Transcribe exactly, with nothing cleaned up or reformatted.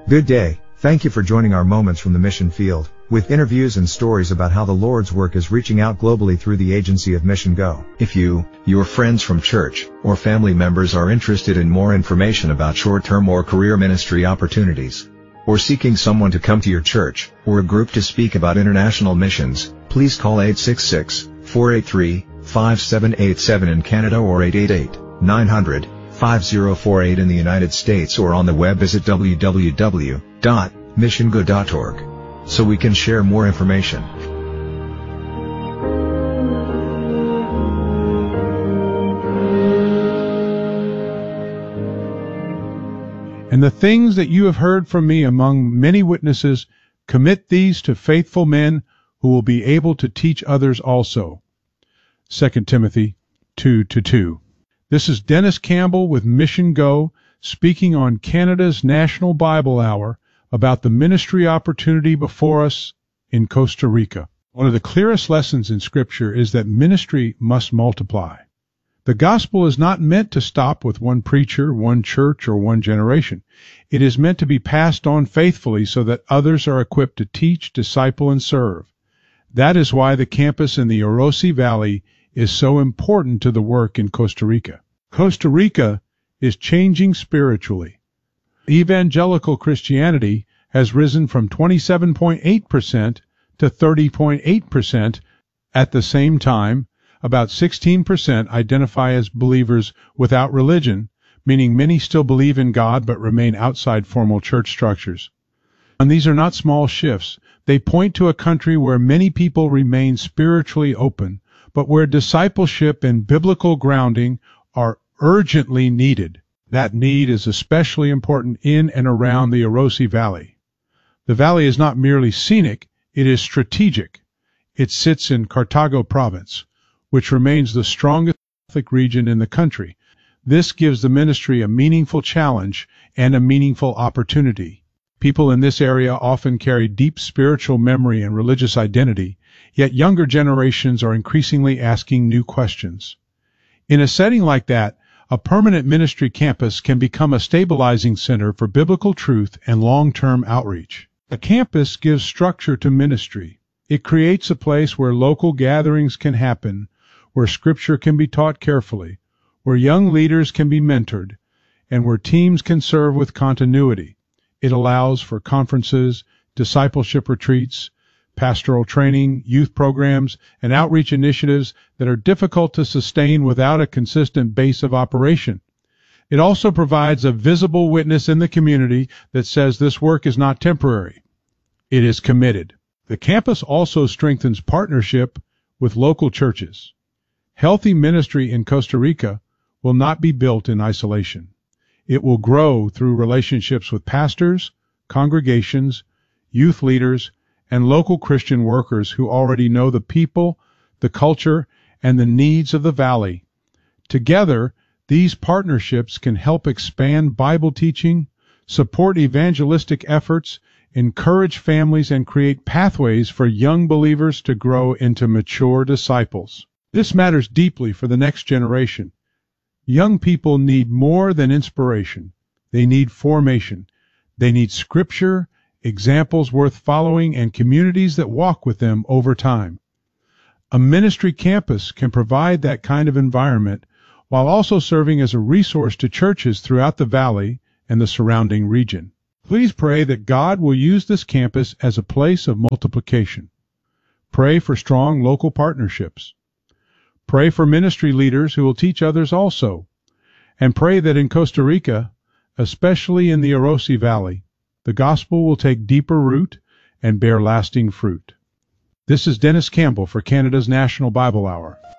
Good day, thank you for joining our Moments from the Mission Field, with interviews and stories about how the Lord's work is reaching out globally through the agency of Mission Go. If you, your friends from church, or family members are interested in more information about short-term or career ministry opportunities, or seeking someone to come to your church, or a group to speak about international missions, please call eight six six, four eight three, five seven eight seven in Canada or eight eight eight, nine hundred, five zero four eight in the United States, or on the web visit w w w dot mission go dot org so we can share more information. And the things that you have heard from me among many witnesses, commit these to faithful men who will be able to teach others also. Second Timothy two to two. This is Dennis Campbell with Mission Go, speaking on Canada's National Bible Hour about the ministry opportunity before us in Costa Rica. One of the clearest lessons in Scripture is that ministry must multiply. The gospel is not meant to stop with one preacher, one church, or one generation. It is meant to be passed on faithfully so that others are equipped to teach, disciple, and serve. That is why the campus in the Orosi Valley is so important to the work in Costa Rica. Costa Rica is changing spiritually. Evangelical Christianity has risen from twenty-seven point eight percent to thirty point eight percent. At the same time, about sixteen percent identify as believers without religion, meaning many still believe in God but remain outside formal church structures. And these are not small shifts. They point to a country where many people remain spiritually open, but where discipleship and biblical grounding are urgently needed. That need is especially important in and around the Orosi Valley. The valley is not merely scenic, it is strategic. It sits in Cartago province, which remains the strongest Catholic region in the country. This gives the ministry a meaningful challenge and a meaningful opportunity. People in this area often carry deep spiritual memory and religious identity, yet younger generations are increasingly asking new questions. In a setting like that, a permanent ministry campus can become a stabilizing center for biblical truth and long-term outreach. A campus gives structure to ministry. It creates a place where local gatherings can happen, where Scripture can be taught carefully, where young leaders can be mentored, and where teams can serve with continuity. It allows for conferences, discipleship retreats, pastoral training, youth programs, and outreach initiatives that are difficult to sustain without a consistent base of operation. It also provides a visible witness in the community that says this work is not temporary. It is committed. The campus also strengthens partnership with local churches. Healthy ministry in Costa Rica will not be built in isolation. It will grow through relationships with pastors, congregations, youth leaders, and local Christian workers who already know the people, the culture, and the needs of the valley. Together, these partnerships can help expand Bible teaching, support evangelistic efforts, encourage families, and create pathways for young believers to grow into mature disciples. This matters deeply for the next generation. Young people need more than inspiration. They need formation. They need Scripture, examples worth following, and communities that walk with them over time. A ministry campus can provide that kind of environment while also serving as a resource to churches throughout the valley and the surrounding region. Please pray that God will use this campus as a place of multiplication. Pray for strong local partnerships. Pray for ministry leaders who will teach others also. And pray that in Costa Rica, especially in the Orosi Valley, the gospel will take deeper root and bear lasting fruit. This is Dennis Campbell for Canada's National Bible Hour.